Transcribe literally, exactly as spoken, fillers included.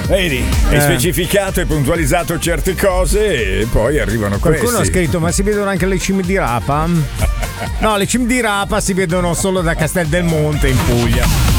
Vedi, hai Eh. specificato e puntualizzato certe cose e poi arrivano Qualcuno questi. ha scritto: ma si vedono anche le cime di rapa? No, le cime di rapa si vedono solo da Castel del Monte in Puglia.